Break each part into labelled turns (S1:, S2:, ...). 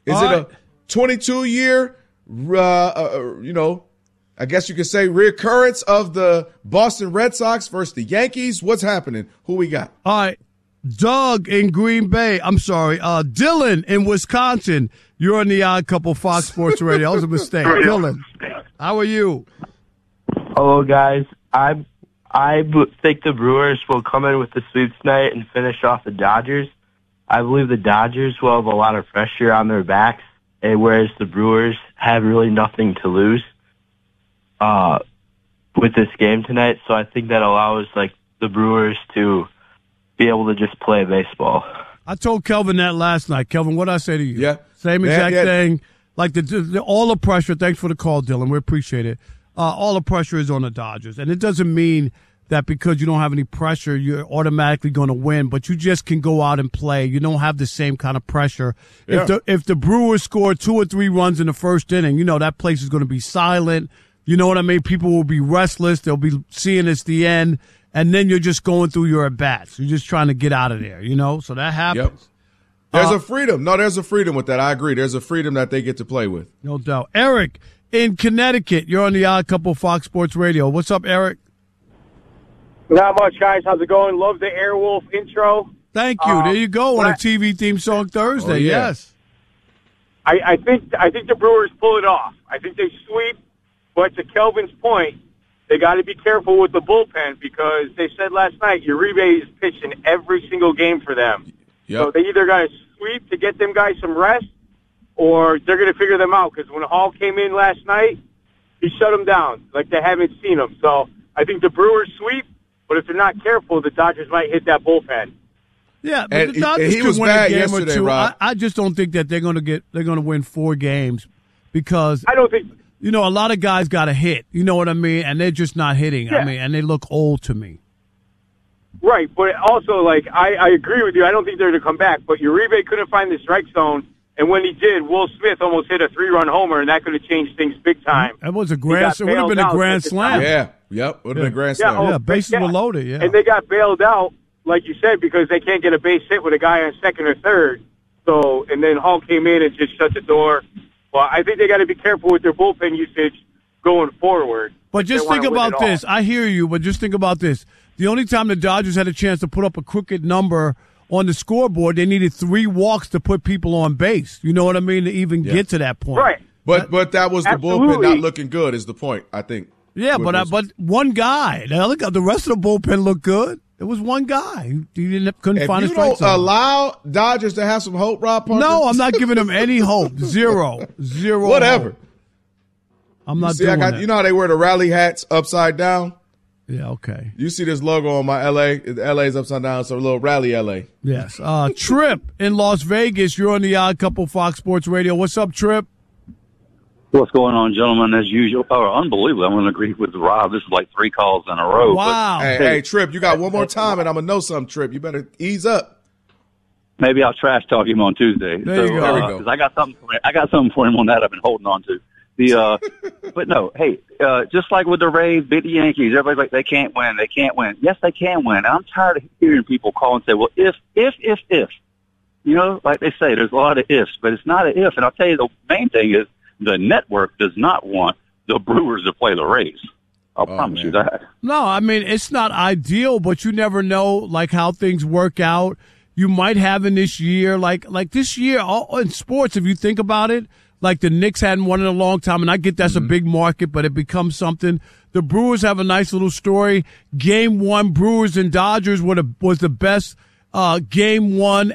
S1: Is it a 22-year, I guess you could say reoccurrence of the Boston Red Sox versus the Yankees? What's happening? Who we got?
S2: All right. Doug in Green Bay. I'm sorry. Dylan in Wisconsin. You're on the Odd Couple Fox Sports Radio. That was a mistake. Dylan, how are you?
S3: Hello, guys. I think the Brewers will come in with the sweep tonight and finish off the Dodgers. I believe the Dodgers will have a lot of pressure on their backs, whereas the Brewers have really nothing to lose with this game tonight. So I think that allows the Brewers to be able to just play baseball.
S2: I told Kelvin that last night. Kelvin, what did I say to you?
S1: Yeah.
S2: Same exact thing. Like all the pressure. Thanks for the call, Dylan. We appreciate it. All the pressure is on the Dodgers. And it doesn't mean that because you don't have any pressure, you're automatically going to win, but you just can go out and play. You don't have the same kind of pressure. Yeah. If the Brewers score 2 or 3 runs in the first inning, that place is going to be silent. You know what I mean? People will be restless. They'll be seeing it's the end. And then you're just going through your at-bats. You're just trying to get out of there, So that happens.
S1: Yep. There's a freedom. No, there's a freedom with that. I agree. There's a freedom that they get to play with.
S2: No doubt. Eric in Connecticut. You're on the Odd Couple Fox Sports Radio. What's up, Eric?
S4: Not much, guys. How's it going? Love the Airwolf intro.
S2: Thank you. There you go on a TV theme song Thursday.
S1: Oh, yeah.
S2: Yes.
S4: I think the Brewers pull it off. I think they sweep. But to Kelvin's point, they got to be careful with the bullpen because they said last night Uribe is pitching every single game for them.
S1: Yep.
S4: So they either got to sweep to get them guys some rest, or they're going to figure them out. Because when Hall came in last night, he shut them down like they haven't seen him. So I think the Brewers sweep, but if they're not careful, the Dodgers might hit that bullpen.
S2: Yeah, but the Dodgers
S1: he was
S2: could win
S1: bad
S2: a game
S1: yesterday,
S2: or two.
S1: Rob.
S2: I just don't think that they're going to win 4 games because
S4: I don't think.
S2: A lot of guys got a hit. You know what I mean? And they're just not hitting.
S4: Yeah.
S2: And they look old to me.
S4: Right, but also, I agree with you. I don't think they're going to come back. But Uribe couldn't find the strike zone, and when he did, Will Smith almost hit a 3-run homer, and that could have changed things big time.
S2: That was it would have been a grand slam.
S1: Yeah, yep, would have been a grand slam.
S2: Yeah, bases were loaded, yeah.
S4: And they got bailed out, like you said, because they can't get a base hit with a guy on second or third. So, and then Hall came in and just shut the door. Well, I think they got to be careful with their bullpen usage going forward.
S2: But just think about this. I hear you, but just think about this. The only time the Dodgers had a chance to put up a crooked number on the scoreboard, they needed 3 walks to put people on base. You know what I mean? To even get to that point.
S4: Right.
S1: But that was the bullpen not looking good is the point, I think.
S2: Yeah, but one guy. The rest of the bullpen looked good. It was one guy. He couldn't find a strike zone.
S1: If you don't allow Dodgers to have some hope, Rob Parker?
S2: No, I'm not giving them any hope. Zero.
S1: Whatever.
S2: Hope. I'm not doing that.
S1: You know how they wear the rally hats upside down?
S2: Yeah, okay.
S1: You see this logo on my LA. The LA's upside down, so a little rally LA.
S2: Yes. Trip in Las Vegas. You're on the Odd Couple Fox Sports Radio. What's up, Trip?
S5: What's going on, gentlemen? As usual. Oh, unbelievable. I'm going to agree with Rob. This is like 3 calls in a row.
S2: Wow.
S1: But, hey, Trip, you got one more time, and I'm going to know something, Trip. You better ease up.
S5: Maybe I'll trash talk him on Tuesday.
S2: There you go.
S1: There we go.
S5: 'Cause I got something for him on that I've been holding on to. But no, hey, just like with the Rays, beat the Yankees, everybody's like, they can't win. Yes, they can win. And I'm tired of hearing people call and say, well, if. Like they say, there's a lot of ifs, but it's not an if. And I'll tell you, the main thing is the network does not want the Brewers to play the Rays. I'll promise you that.
S2: No, I mean, it's not ideal, but you never know, how things work out. You might have in this year, like this year in sports, if you think about it, like the Knicks hadn't won in a long time, and I get that's a big market, but it becomes something. The Brewers have a nice little story. Game 1, Brewers and Dodgers was the best Game 1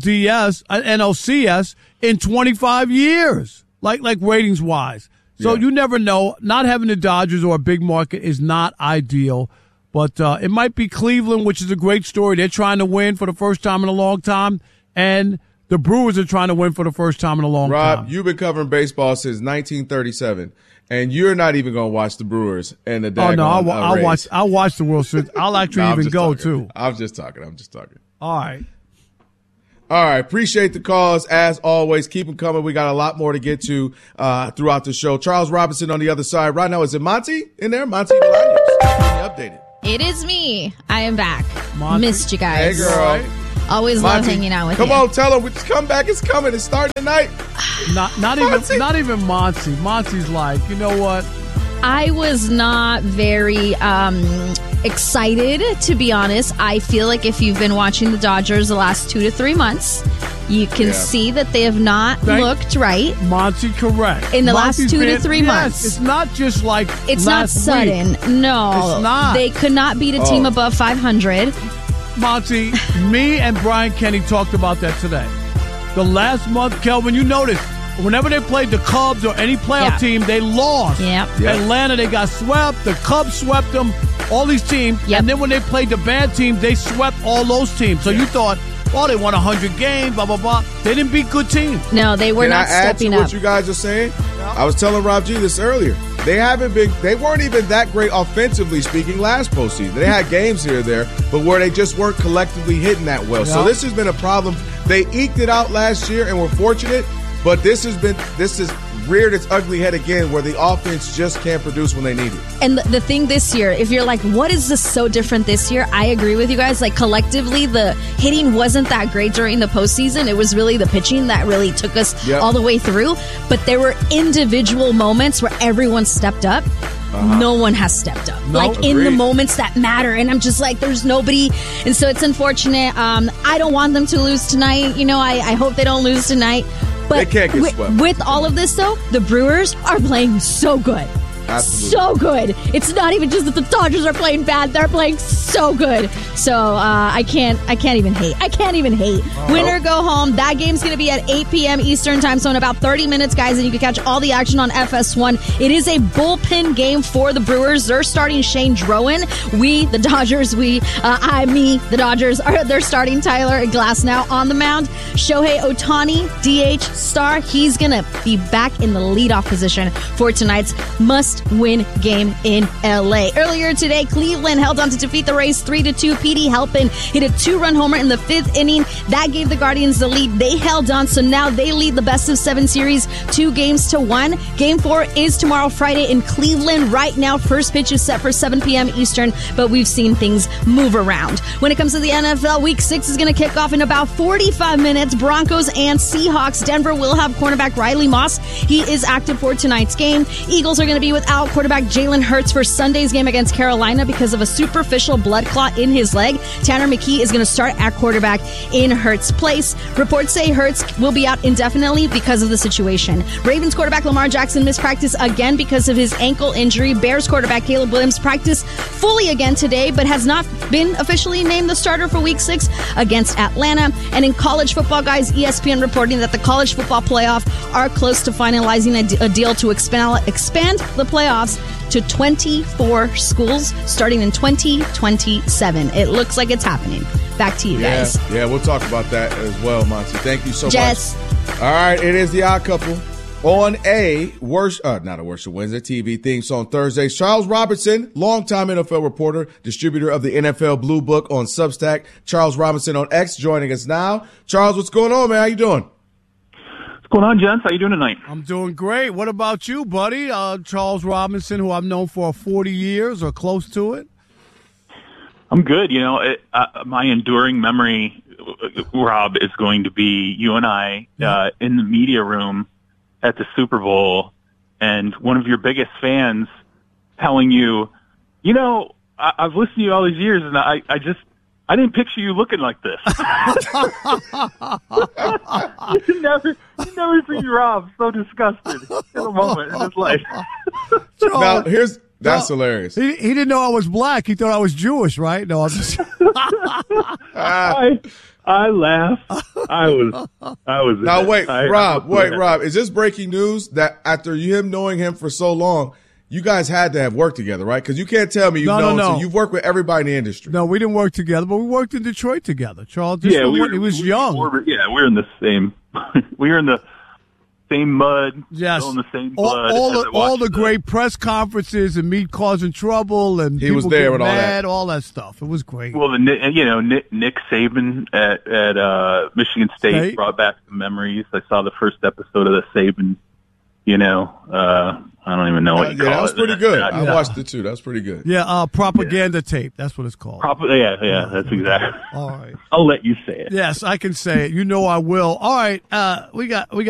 S2: NLCS in 25 years, like ratings-wise. So you never know. Not having the Dodgers or a big market is not ideal. But it might be Cleveland, which is a great story. They're trying to win for the first time in a long time, and the Brewers are trying to win for the first time in a long time.
S1: Rob, you've been covering baseball since 1937, and you're not even going to watch the Brewers and the daggone
S2: I'll watch the World Series. I'll actually even go, too.
S1: I'm just talking.
S2: All right.
S1: Appreciate the calls, as always. Keep them coming. We got a lot more to get to throughout the show. Charles Robinson on the other side. Right now, is it Monty in there? Monty Delanius. Updated.
S6: It is me. I am back.
S2: Monty.
S6: Missed you guys.
S1: Hey, girl.
S6: Always love hanging out with you.
S1: Come on, tell them. Comeback is coming. It's starting tonight.
S2: Not even Monty. Monty's like, you know what?
S6: I was not very excited, to be honest. I feel like if you've been watching the Dodgers the last 2 to 3 months, you can see that they have not looked right.
S2: Monty, correct.
S6: In the last 2 to 3 months.
S2: It's not just like
S6: it's not sudden.
S2: Week.
S6: No.
S2: It's not.
S6: They could not beat a team above 500.
S2: Monty, me and Brian Kenny talked about that today. The last month, Kelvin, you noticed, whenever they played the Cubs or any playoff team, they lost.
S6: Yep.
S2: Atlanta, they got swept. The Cubs swept them, all these teams.
S6: Yep.
S2: And then when they played the bad teams, they swept all those teams. So you thought, oh, they won 100 games, blah, blah, blah. They didn't beat good teams.
S6: No, they were not stepping
S1: up. Can I add to
S6: up.
S1: what you guys are saying? I was telling Rob G this earlier. They weren't even that great offensively speaking last postseason. They had games here or there, but where they just weren't collectively hitting that well. So this has been a problem. They eked it out last year and were fortunate, but this has reared its ugly head again where the offense just can't produce when they need it.
S6: And the thing this year, if you're like, what is this so different this year? I agree with you guys. Like, collectively, the hitting wasn't that great during the postseason. It was really the pitching that really took us all the way through. But there were individual moments where everyone stepped up. No one has stepped up. In the moments that matter. And I'm just like, there's nobody. And so it's unfortunate. I don't want them to lose tonight. You know, I hope they don't lose tonight. But
S1: they can't get swept.
S6: With all of this, though, the Brewers are playing so good.
S1: Absolutely.
S6: So good. It's not even just that the Dodgers are playing bad. They're playing so good. So I can't even hate. Win or go home. That game's going to be at 8 p.m. Eastern time. So in about 30 minutes, guys, and you can catch all the action on FS1. It is a bullpen game for the Brewers. They're starting Shane Drowan. The Dodgers, the Dodgers, they're starting Tyler Glasnow on the mound. Shohei Ohtani, DH star. He's going to be back in the leadoff position for tonight's must-win game in L.A. Earlier today, Cleveland held on to defeat the Rays 3-2. Petey Halpin hit a 2-run homer in the 5th inning. That gave the Guardians the lead. They held on, so now they lead the best-of-7 series 2-1. Game 4 is tomorrow, Friday, in Cleveland. Right now, first pitch is set for 7 p.m. Eastern, but we've seen things move around. When it comes to the NFL, Week 6 is going to kick off in about 45 minutes. Broncos and Seahawks. Denver will have cornerback Riley Moss. He is active for tonight's game. Eagles are going to be without quarterback Jalen Hurts for Sunday's game against Carolina because of a superficial blood clot in his leg. Tanner McKee is going to start at quarterback in Hurts' place. Reports say Hurts will be out indefinitely because of the situation. Ravens quarterback Lamar Jackson missed practice again because of his ankle injury. Bears quarterback Caleb Williams practiced fully again today, but has not been officially named the starter for Week 6 against Atlanta. And in college football, guys, ESPN reporting that the college football playoff are close to finalizing a deal to expand the playoffs to 24 schools starting in 2027. It looks like it's happening. Back to you guys.
S1: Yeah, we'll talk about that as well, Monty. Thank you so
S6: Jess.
S1: much. All right, it is the Odd Couple on not a Worship Wednesday TV theme song Thursdays. Charles Robinson, longtime NFL reporter, distributor of the NFL Blue Book on Substack. Charles Robinson on X joining us now. Charles, what's going on, man? How you doing?
S7: What's going on, gents? How you doing tonight?
S2: I'm doing great. What about you, buddy? Charles Robinson, who I've known for 40 years or close to it.
S7: I'm good. You know, my enduring memory, Rob, is going to be you and I in the media room at the Super Bowl, and one of your biggest fans telling you, you know, I've listened to you all these years, and I didn't picture you looking like this. You never see Rob so disgusted in a moment in his life.
S1: Now, that's hilarious.
S2: He didn't know I was black. He thought I was Jewish, right? No, I'm just.
S7: I laughed. I was.
S1: Now wait, Rob. Is this breaking news that after him knowing him for so long, you guys had to have worked together, right? Because you can't tell me so you've worked with everybody in the industry.
S2: No, we didn't work together, but we worked in Detroit together. Charles, he was young.
S7: We were in the same. We were in the same mud.
S2: Yes,
S7: in the same blood.
S2: All the great press conferences and me causing trouble and
S1: he was there with
S2: mad, all that stuff. It was great.
S7: Well, Nick Saban at Michigan State brought back some memories. I saw the first episode of the Saban I don't even know what you call it.
S1: That was pretty good. I watched it too. That was pretty good.
S2: Yeah, propaganda tape. That's what it's called.
S7: Yeah, that's exactly.
S2: All right.
S7: I'll let you say it.
S2: Yes, I can say it. You know I will. All right, we got